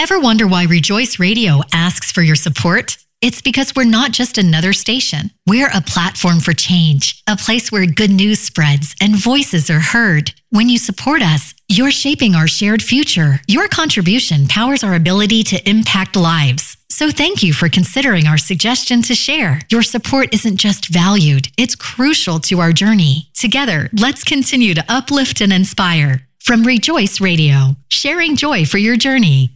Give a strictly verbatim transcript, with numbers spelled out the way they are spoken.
Ever wonder why Rejoice Radio asks for your support? It's because we're not just another station. We're a platform for change, a place where good news spreads and voices are heard. When you support us, you're shaping our shared future. Your contribution powers our ability to impact lives. So thank you for considering our suggestion to share. Your support isn't just valued, it's crucial to our journey. Together, let's continue to uplift and inspire. From Rejoice Radio, sharing joy for your journey.